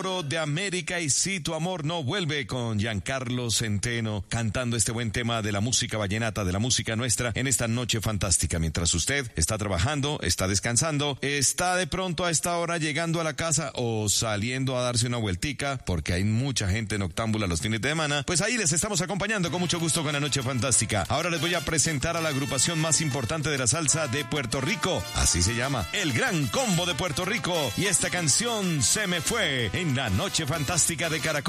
De América y Si tu amor no vuelve, con Giancarlo Centeno cantando este buen tema de la música vallenata, de la música nuestra, en esta noche fantástica. Mientras usted está trabajando, está descansando, está de pronto a esta hora llegando a la casa o saliendo a darse una vueltica, porque hay mucha gente noctámbula los fines de semana, pues ahí les estamos acompañando con mucho gusto con la noche fantástica. Ahora les voy a presentar a la agrupación más importante de la salsa de Puerto Rico, así se llama, El Gran Combo de Puerto Rico, y esta canción Se me fue en la noche fantástica de Caracol.